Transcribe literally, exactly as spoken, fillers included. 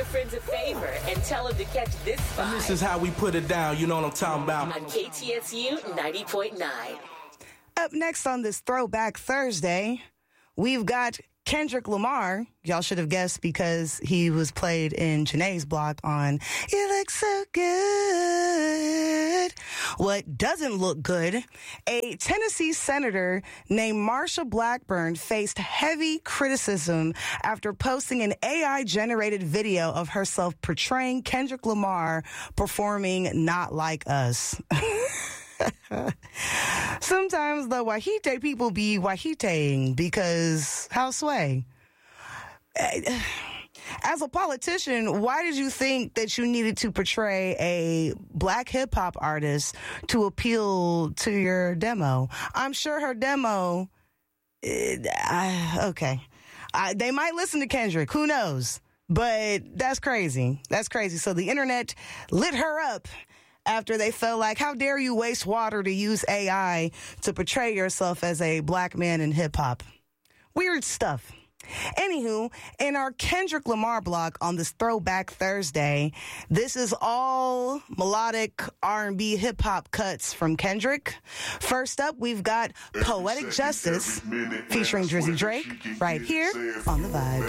your friends a favor and tell them to catch this vibe. And this is how we put it down, you know what I'm talking about. On K T S U ninety point nine. Up next on this Throwback Thursday, we've got Kendrick Lamar. Y'all should have guessed because he was played in Janae's block on You Look So Good. What doesn't look good, a Tennessee senator named Marsha Blackburn faced heavy criticism after posting an A I-generated video of herself portraying Kendrick Lamar performing Not Like Us. Sometimes the Wahite people be Wahiteing because how sway? As a politician, why did you think that you needed to portray a black hip hop artist to appeal to your demo? I'm sure her demo, it, I, okay. I, they might listen to Kendrick, who knows? But that's crazy. That's crazy. So the internet lit her up after they felt like, how dare you waste water to use A I to portray yourself as a black man in hip hop? Weird stuff. Anywho, in our Kendrick Lamar block on this Throwback Thursday, this is all melodic R and B hip hop cuts from Kendrick. First up, we've got Poetic Justice featuring Drizzy Drake right here on The Vibe.